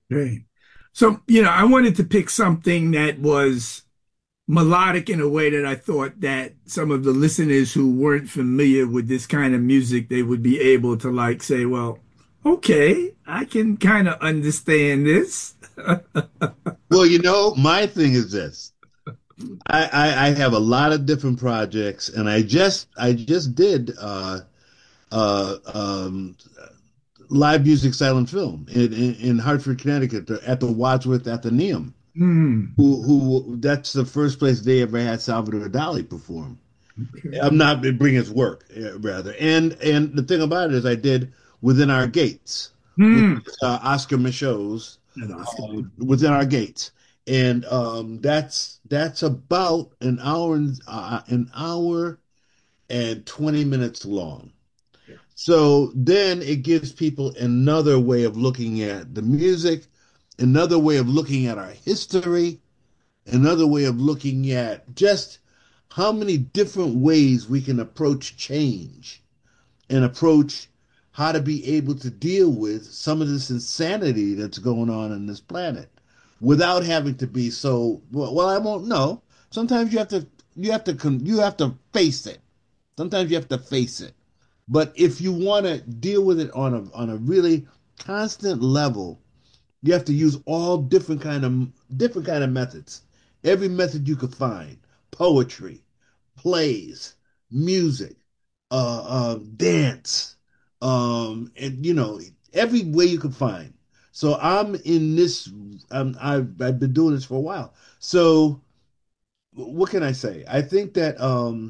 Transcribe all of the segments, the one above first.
Right. So, I wanted to pick something that was melodic in a way that I thought that some of the listeners who weren't familiar with this kind of music, they would be able to like say, well, okay, I can kind of understand this. Well, my thing is this. I have a lot of different projects, and I just did uh, um, live music silent film in Hartford, Connecticut, at the Wadsworth Atheneum. Hmm. Who that's the first place they ever had Salvador Dali perform. Okay. I'm not bringing his work, rather. And the thing about it is, I did Within Our Gates, which Hmm. is Oscar Michaud's An Oscar. Within Our Gates, and that's about an hour and 20 minutes long. Yeah. So then it gives people another way of looking at the music, another way of looking at our history, another way of looking at just how many different ways we can approach change and approach how to be able to deal with some of this insanity that's going on this planet without having to be so well. I won't know. Sometimes you have to face it. Sometimes you have to face it. But if you want to deal with it on a really constant level, you have to use all different kind of methods. Every method you could find: poetry, plays, music, dance, and every way you could find. So I'm in this. I've been doing this for a while. So what can I say? I think that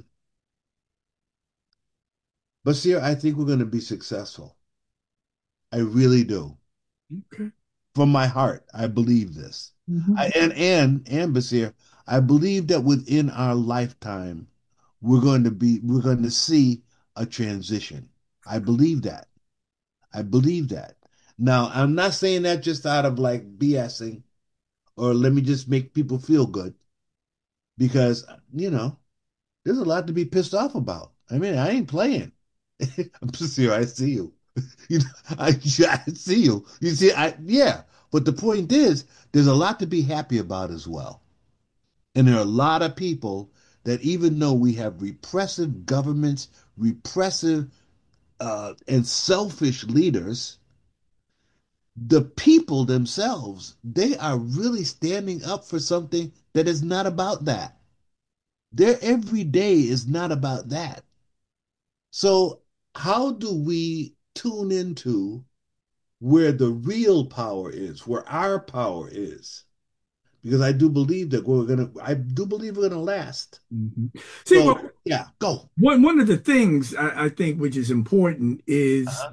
Basir, I think we're going to be successful. I really do. Okay. From my heart, I believe this. Mhm. And Basir, I believe that within our lifetime, we're going to see a transition. I believe that. I believe that. Now, I'm not saying that just out of like BSing or let me just make people feel good because there's a lot to be pissed off about. I mean, I ain't playing. I'm just here. I see you. You know, I see you. You see, yeah. But the point is, there's a lot to be happy about as well. And there are a lot of people that even though we have repressive governments, repressive and selfish leaders, the people themselves, they are really standing up for something that is not about that. Their everyday is not about that. So, how do we tune into where the real power is, where our power is? Because I do believe we're gonna last. Mhm. See, So, well, yeah, go. one of the things I think which is important is Uh-huh.